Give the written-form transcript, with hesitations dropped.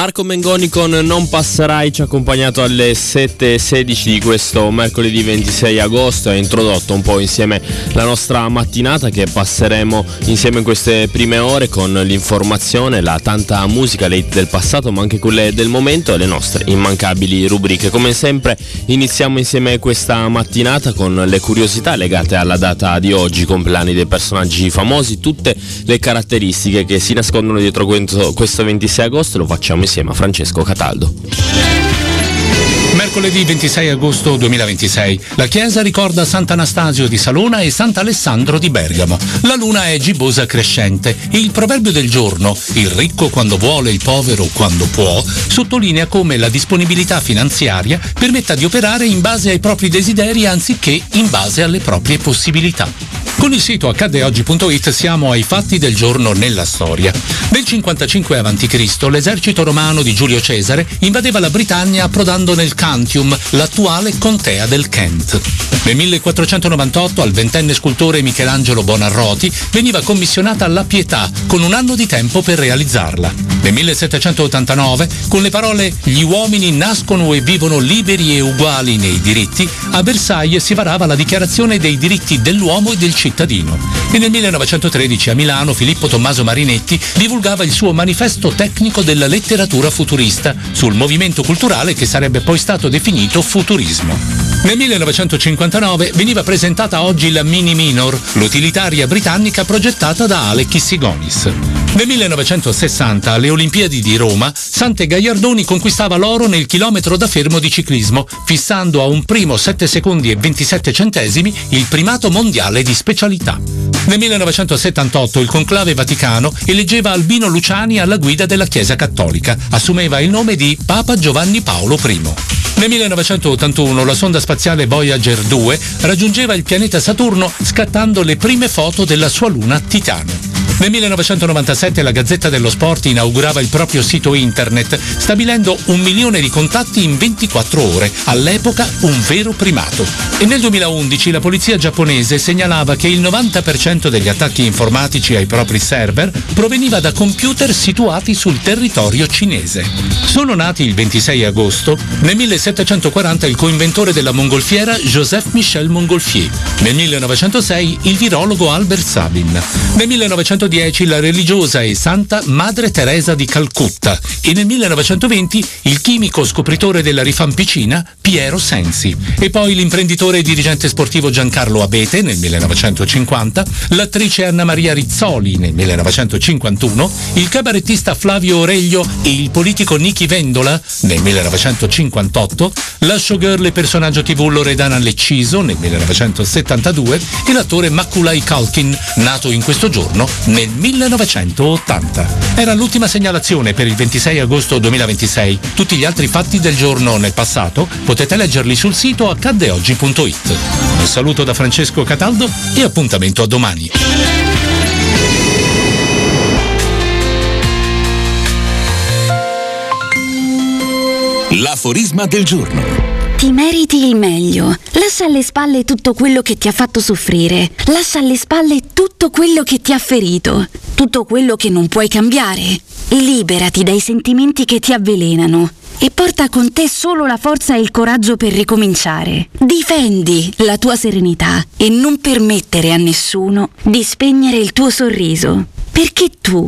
Marco Mengoni con Non passerai ci ha accompagnato alle 7:16 di questo mercoledì 26 agosto e ha introdotto un po' insieme la nostra mattinata che passeremo insieme in queste prime ore con l'informazione, la tanta musica, le hit del passato ma anche quelle del momento e le nostre immancabili rubriche. Come sempre iniziamo insieme questa mattinata con le curiosità legate alla data di oggi, compleanni dei personaggi famosi, tutte le caratteristiche che si nascondono dietro questo 26 agosto. Lo facciamo insieme a Francesco Cataldo. Mercoledì 26 agosto 2026. La chiesa ricorda Sant'Anastasio di Salona e Sant'Alessandro di Bergamo. La luna è gibbosa crescente e il proverbio del giorno, il ricco quando vuole, il povero quando può, sottolinea come la disponibilità finanziaria permetta di operare in base ai propri desideri anziché in base alle proprie possibilità. Con il sito accaddeoggi.it siamo ai fatti del giorno nella storia. Nel 55 a.C. l'esercito romano di Giulio Cesare invadeva la Britannia approdando nel Cantium, l'attuale contea del Kent. Nel 1498 al ventenne scultore Michelangelo Buonarroti veniva commissionata La Pietà con un anno di tempo per realizzarla. Nel 1789, con le parole «Gli uomini nascono e vivono liberi e uguali nei diritti», a Versailles si varava la dichiarazione dei diritti dell'uomo e del cittadino. E nel 1913 a Milano Filippo Tommaso Marinetti divulgava il suo manifesto tecnico della letteratura futurista sul movimento culturale che sarebbe poi stato definito futurismo. Nel 1959 veniva presentata oggi la Mini Minor, l'utilitaria britannica progettata da Alec Issigonis. Nel 1960 alle Olimpiadi di Roma, Sante Gaiardoni conquistava l'oro nel chilometro da fermo di ciclismo, fissando a un primo 7 secondi e 27 centesimi il primato mondiale di specialità. Nel 1978 il Conclave Vaticano eleggeva Albino Luciani alla guida della Chiesa Cattolica. Assumeva il nome di Papa Giovanni Paolo I. Nel 1981 la sonda spaziale Voyager 2 raggiungeva il pianeta Saturno scattando le prime foto della sua luna Titano. Nel 1997 la Gazzetta dello Sport inaugurava il proprio sito internet, stabilendo 1 milione di contatti in 24 ore, all'epoca un vero primato. E nel 2011 la polizia giapponese segnalava che il 90% degli attacchi informatici ai propri server proveniva da computer situati sul territorio cinese. Sono nati il 26 agosto, nel 1740 il coinventore della mongolfiera Joseph Michel Montgolfier, nel 1906 il virologo Albert Sabin, nel 1910 la religiosa e santa Madre Teresa di Calcutta e nel 1920 il chimico scopritore della rifampicina Piero Sensi e poi l'imprenditore e dirigente sportivo Giancarlo Abete nel 1950, l'attrice Anna Maria Rizzoli nel 1951, il cabarettista Flavio Oreglio e il politico Nichi Vendola nel 1958, la showgirl e personaggio TV Loredana Lecciso nel 1972 e l'attore Macaulay Culkin, nato in questo giorno nel 1980. Era l'ultima segnalazione per il 26 agosto 2026. Tutti gli altri fatti del giorno nel passato potete leggerli sul sito accaddeoggi.it. Un saluto da Francesco Cataldo e appuntamento a domani. L'aforisma del giorno. Ti meriti il meglio. Lascia alle spalle tutto quello che ti ha fatto soffrire. Lascia alle spalle tutto quello che ti ha ferito. Tutto quello che non puoi cambiare. Liberati dai sentimenti che ti avvelenano. E porta con te solo la forza e il coraggio per ricominciare. Difendi la tua serenità e non permettere a nessuno di spegnere il tuo sorriso. Perché tu